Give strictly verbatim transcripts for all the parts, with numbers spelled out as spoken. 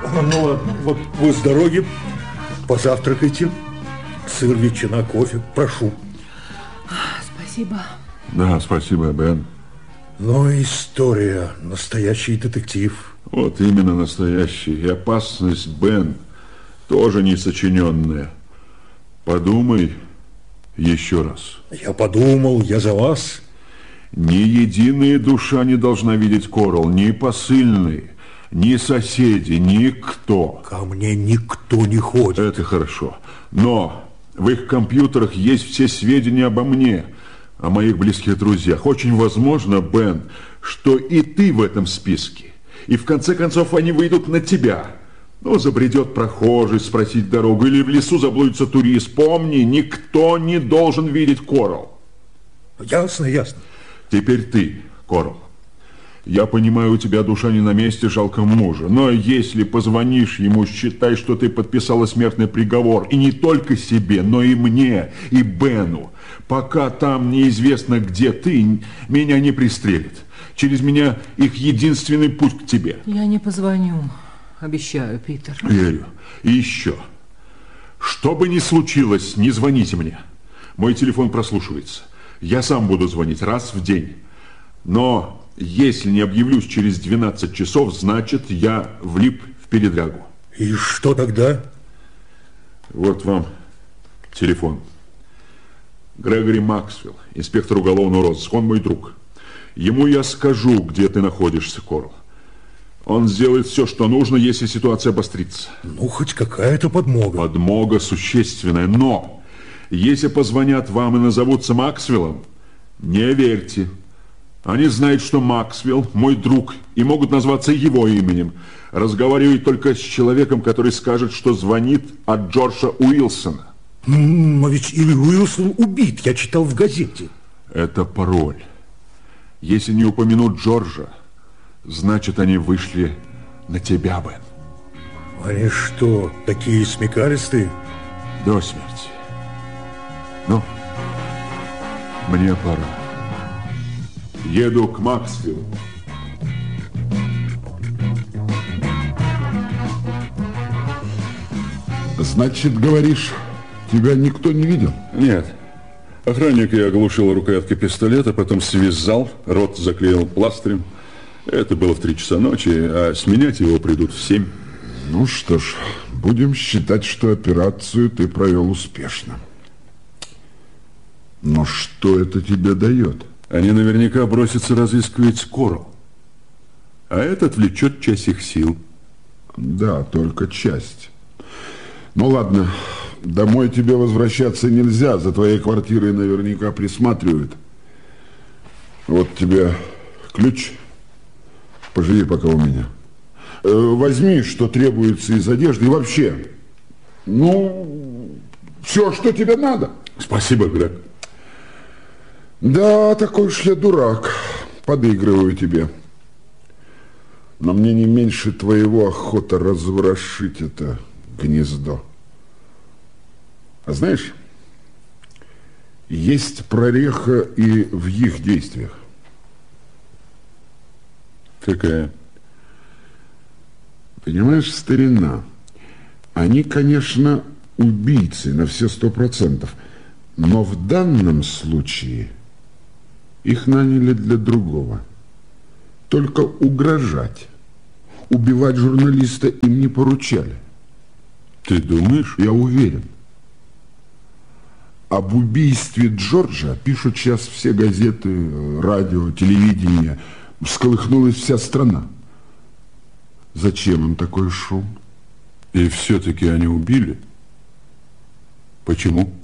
Ну ладно, вот вы с дороги, позавтракайте. Сыр, ветчина, кофе, прошу. Спасибо. Да, спасибо, Бен. Но история, настоящий детектив. Вот именно настоящий. И опасность, Бен, тоже не сочиненная. Подумай еще раз. Я подумал, я за вас. Ни единая душа не должна видеть Коралл, ни посыльные, ни соседи, никто. Ко мне никто не ходит. Это хорошо. Но в их компьютерах есть все сведения обо мне, о моих близких друзьях. Очень возможно, Бен, что и ты в этом списке. И в конце концов они выйдут на тебя. Ну, забредет прохожий спросить дорогу, или в лесу заблудится турист. Помни, никто не должен видеть Коралл. Ясно, ясно. Теперь ты, Коралл. Я понимаю, у тебя душа не на месте, жалко мужа. Но если позвонишь ему, считай, что ты подписала смертный приговор. И не только себе, но и мне, и Бену. Пока там неизвестно, где ты, меня не пристрелят. Через меня их единственный путь к тебе. Я не позвоню. Обещаю, Питер. Верю. И еще. Что бы ни случилось, не звоните мне. Мой телефон прослушивается. Я сам буду звонить раз в день. Но если не объявлюсь через двенадцать часов, значит, я влип в передрягу. И что тогда? Вот вам телефон. Грегори Максвелл, инспектор уголовного розыска. Он мой друг. Ему я скажу, где ты находишься, Коралл. Он сделает все, что нужно, если ситуация обострится. Ну, хоть какая-то подмога. Подмога существенная, но если позвонят вам и назовутся Максвеллом, не верьте. Они знают, что Максвелл мой друг, и могут назваться его именем. Разговаривать только с человеком, который скажет, что звонит от Джорджа Уилсона. Но ведь и Уилсон убит, я читал в газете. Это пароль. Если не упомянут Джорджа, значит, они вышли на тебя, Бен. Они что, такие смекалистые? До смерти. Ну, мне пора. Еду к Максвеллу. Значит, говоришь, тебя никто не видел? Нет. Охранник я оглушил рукояткой пистолета, потом связал, рот заклеил пластырем. Это было в три часа ночи, а сменять его придут в семь. Ну что ж, будем считать, что операцию ты провел успешно. Но что это тебе дает? Они наверняка бросятся разыскивать Коралл. А это отвлечет часть их сил. Да, только часть. Ну ладно, домой тебе возвращаться нельзя. За твоей квартирой наверняка присматривают. Вот тебе ключ. Поживи пока у меня. Э, возьми, что требуется из одежды. И вообще, ну, все, что тебе надо. Спасибо, Грег. Да, такой уж я дурак. Подыгрываю тебе. Но мне не меньше твоего охота разворошить это гнездо. А знаешь, есть прореха и в их действиях. Какая? Понимаешь, старина, они, конечно, убийцы на все сто процентов, но в данном случае их наняли для другого. Только угрожать. Убивать журналиста им не поручали. Ты думаешь? Я уверен. Об убийстве Джорджа пишут сейчас все газеты, радио, телевидение. Всколыхнулась вся страна. Зачем им такой шум? И все-таки они убили? Почему?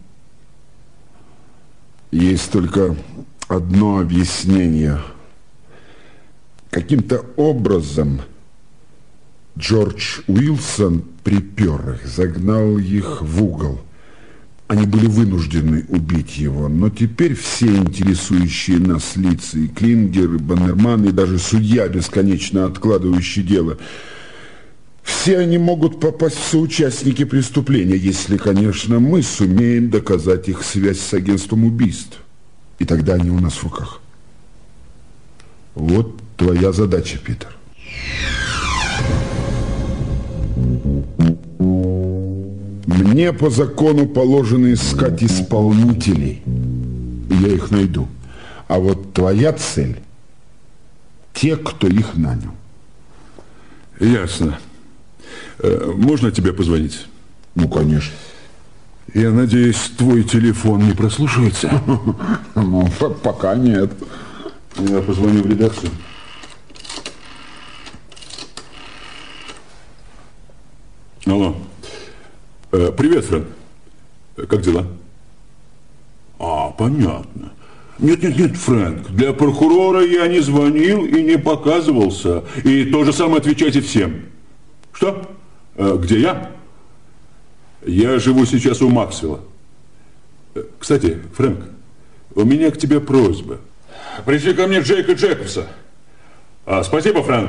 Есть только одно объяснение. Каким-то образом Джордж Уилсон припер их, загнал их в угол. Они были вынуждены убить его, но теперь все интересующие нас лица, и Клингер, и Баннерман, и даже судья, бесконечно откладывающий дело, все они могут попасть в соучастники преступления, если, конечно, мы сумеем доказать их связь с агентством убийств. И тогда они у нас в руках. Вот твоя задача, Питер. Мне по закону положено искать исполнителей. И я их найду. А вот твоя цель – те, кто их нанял. Ясно. Можно тебе позвонить? Ну, конечно. Я надеюсь, твой телефон не прослушивается? Ну, пока нет. Я позвоню в редакцию. Алло. Привет, Фрэнк. Как дела? А, понятно. Нет, нет, нет, Фрэнк, для прокурора я не звонил и не показывался. И то же самое отвечайте всем. Что? Где я? Я живу сейчас у Максвелла. Кстати, Фрэнк, у меня к тебе просьба. Пришли ко мне Джейка Джейкобса. А, спасибо, Фрэнк.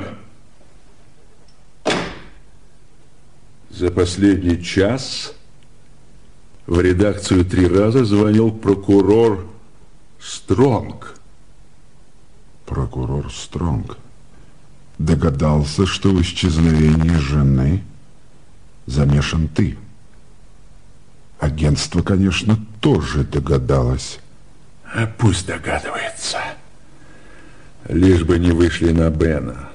За последний час в редакцию три раза звонил прокурор Стронг. Прокурор Стронг догадался, что в исчезновении жены замешан ты. Агентство, конечно, тоже догадалось. А пусть догадывается. Лишь бы не вышли на Бена.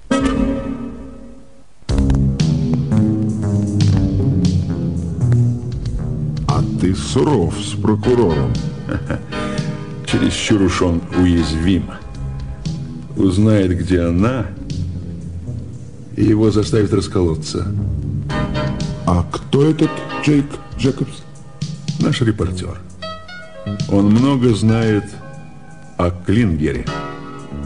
А ты суров с прокурором. Чересчур уж он уязвим. Узнает, где она, и его заставит расколоться. А кто этот Джейк Джейкобс? Наш репортер. Он много знает о Клингере.